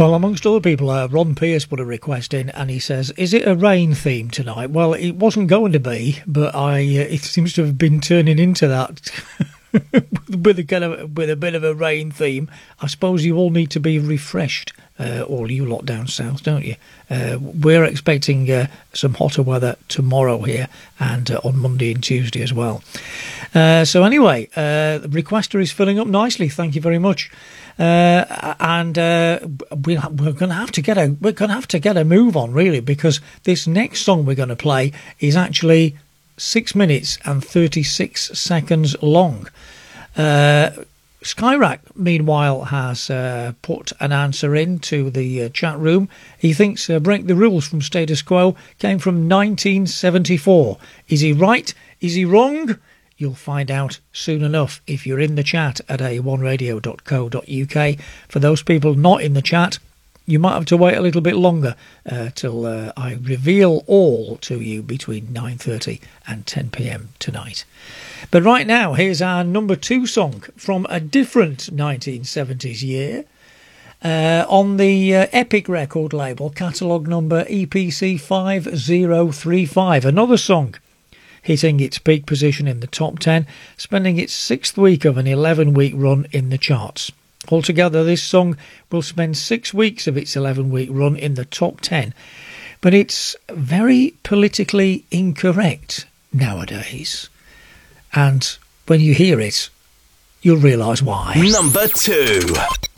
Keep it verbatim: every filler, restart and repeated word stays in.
Well, amongst other people, uh, Ron Pierce put a request in, and he says, "Is it a rain theme tonight?" Well, it wasn't going to be, but I uh, it seems to have been turning into that. with a kind of with a bit of a rain theme. I suppose you all need to be refreshed, uh, all you lot down south, don't you? Uh, we're expecting uh, some hotter weather tomorrow here, and uh, on Monday and Tuesday as well. Uh, so anyway, uh, the requester is filling up nicely. Thank you very much. Uh, and uh, we, we're going to have to get a we're going to have to get a move on, really, because this next song we're going to play is actually six minutes and thirty-six seconds long. Uh, Skyrack, meanwhile, has uh, put an answer into the uh, chat room. He thinks uh, Break the Rules from Status Quo came from nineteen seventy-four. Is he right? Is he wrong? You'll find out soon enough if you're in the chat at a one radio dot co dot uk. For those people not in the chat, you might have to wait a little bit longer uh, till uh, I reveal all to you between nine thirty and ten p.m. tonight. But right now, here's our number two song from a different nineteen seventies year uh, on the uh, Epic record label, catalogue number E P C five oh three five. Another song hitting its peak position in the top ten, spending its sixth week of an eleven-week run in the charts. Altogether, this song will spend six weeks of its eleven-week run in the top ten, but it's very politically incorrect nowadays. And when you hear it, you'll realise why. Number two.